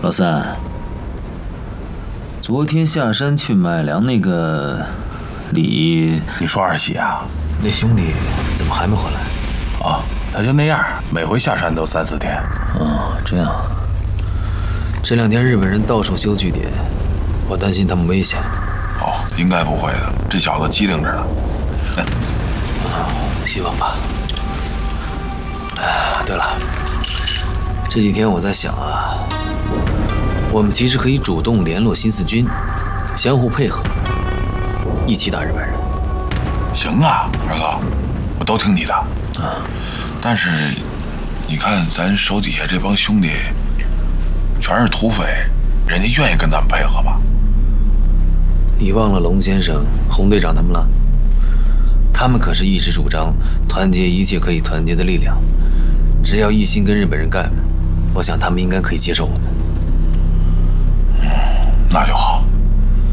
老三，昨天下山去买粮那个李， 你说二喜啊？ 那兄弟怎么还没回来？ 啊，他就那样，每回下山都3、4天。 哦，这样。这2天日本人到处修据点，我担心他们危险。 哦，应该不会的，这小子机灵着呢。 希望吧。对了，这几天我在想啊，我们其实可以主动联络新四军，相互配合，一起打日本人。 行啊，二哥，我都听你的。但是你看咱手底下这帮兄弟，全是土匪，人家愿意跟咱们配合吧？ 你忘了龙先生、洪队长他们了？他们可是一直主张团结一切可以团结的力量，只要一心跟日本人干，我想他们应该可以接受我们。 那就好。